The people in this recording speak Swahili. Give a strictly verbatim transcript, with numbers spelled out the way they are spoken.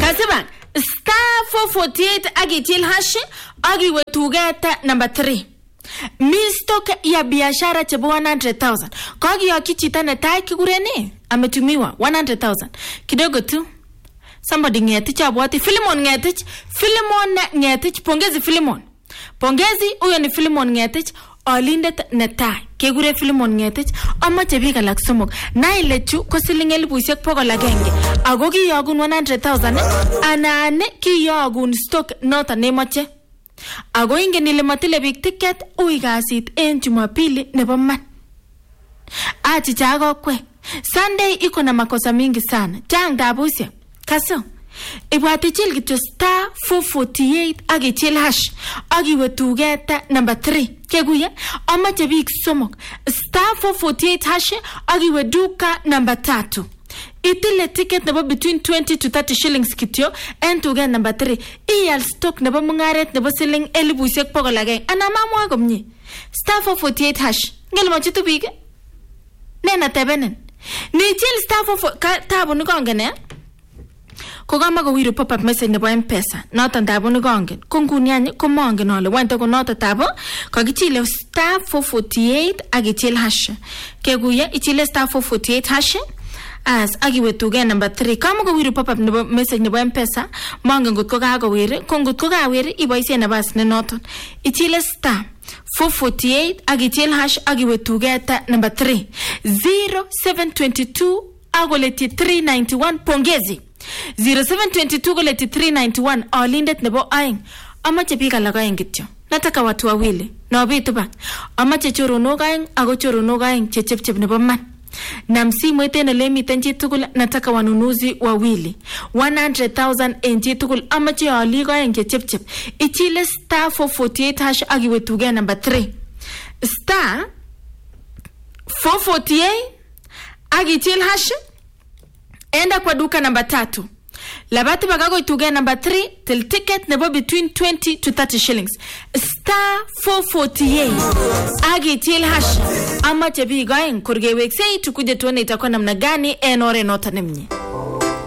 Kasiban star four forty-eight agichil hash agiwe tugeta number three. Mistok ya biashara chebo one hundred thousand. Kogi yoki chita netai kigureni ametumiwa one hundred thousand. Kidogo tu. Somebody ngetich abwati Philemon ngetich Philemon ngetich pongezi Philemon. Pongezi huyo ni Philemon ngetich olindet netai kegure Philemon ngetich amache biik alak somok na ile chu ko siling elipusiek pokol agenge ago kiyogun one hundred thousand anan kiyogun stock noton nemoche ago ingen ile matile biik ticket ui kasit en Jumapili nebo man achicha kokwe Sunday iko na makosa mingi sana chang tabusia kaso ibwati chil kityo star four forty-eight agichil hash agiwe tugeta number three keguye amache biik somok star four forty-eight hash agiwe duka number tatu itile ticket nebo between twenty to thirty shillings kityo en tugeta number three iyal stock nebo mungaret nebo siling elipusiek pokol agenge ana mamwa komnye star four forty-eight hash ngel machitu biik nena tebenen ni chil star four tabu ni kongen eh ko kama ko wiro pop up message nebo M-Pesa noton tabo ni kongen ko nguni any ko mongen ole wante ko noton tabo kagichile star four forty-eight agichil hash keguye ichile star four forty-eight hash as agiwe tuge number three kama ko wiro pop up nebo message nebo M-Pesa mongen gut ko kago wire ko gut ko ka wire iboisien nabas ne noton ichile star four forty-eight agichil hash agiwe tugeta number three zero seven two two agoleti three ninety-one pongezi zero seven two two goleti three ninety-one olindet nebo aeng amache biik alak aeng kityo nataka watu wawili na bitu ba amache choronok aeng ago choronok aeng chechepchep nebo man na msimu tena le miten chi tugul nataka wanunuzi wawili one hundred thousand en chi tugul amache oliko aeng chechepchep ichile star four forty-eight hash agiwe tuge number three star four forty-eight agichil hash enda kwa duka namba tatu labati bagago ituge number three till ticket nebo between twenty to thirty shillings star four forty-eight agichil hash ama chebi gain kurgewek sei tukuje tuone itakuwa namna gani en ore nota nemnye.